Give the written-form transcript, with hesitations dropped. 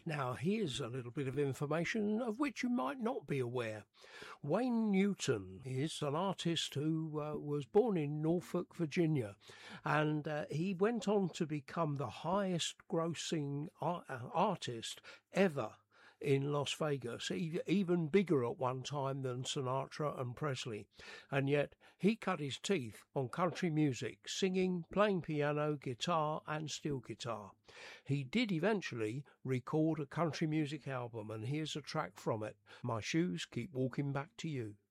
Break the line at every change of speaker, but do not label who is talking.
Now, here's a little bit of information of which you might not be aware. Wayne Newton is an artist who was born in Norfolk, Virginia, and he went on to become the highest grossing artist ever in Las Vegas, even bigger at one time than Sinatra and Presley. And yet he cut his teeth on country music, singing, playing piano, guitar and steel guitar. He did eventually record a country music album, and here's a track from it, My Shoes Keep Walking Back to You.